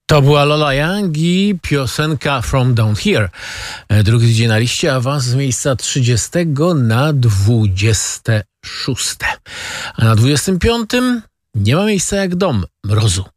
To była Lola Young i piosenka From Down Here. Drugi tydzień na liście, awans z miejsca 30 na 26. A na 25 nie ma miejsca jak dom mrozu.